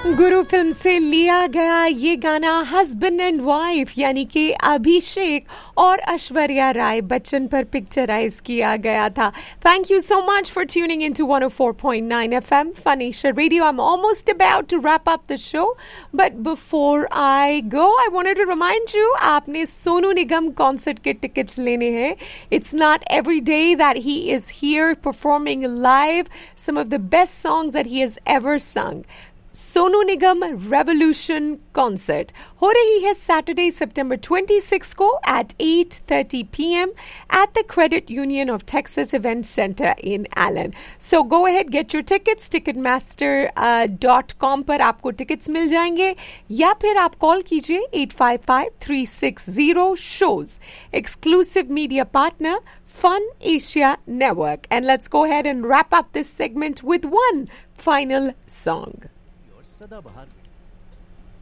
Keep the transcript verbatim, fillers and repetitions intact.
गुरु film से लिया गया ये गाना हस्बैंड एंड वाइफ यानी कि अभिषेक और ऐश्वर्या राय बच्चन पर पिक्चराइज किया गया था. Thank you so much for tuning into one oh four point nine F M Phonesia Radio. I'm almost about to wrap up the show, but before I go, I wanted to remind you आपने Sonu Nigam concert के tickets लेने हैं. It's not every day that he is here performing live some of the best songs that he has ever sung. Sonu Nigam revolution concert हो रही है Saturday सितंबर twenty-sixth को at eight thirty p m at the Credit Union of Texas Event Center in Allen. So go ahead, get your tickets. ticketmaster dot com पर आपको tickets मिल जाएंगे या फिर आप कॉल कीजिए eight five five three six zero shows. Exclusive media partner Fun Asia Network. And let's go ahead and wrap up this segment with one final song. सदाबहार